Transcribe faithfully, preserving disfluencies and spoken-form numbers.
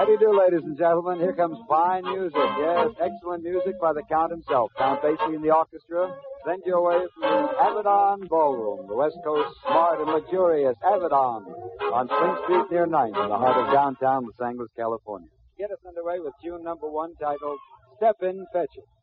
do you do, ladies and gentlemen? Here comes fine music. Yes, excellent music by the Count himself. Count Basie and the orchestra send you away from the Avedon Ballroom, the West Coast smart and luxurious Avedon on Spring Street near ninth in the heart of downtown Los Angeles, California. Get us underway with tune number one titled Step In, Fetch It.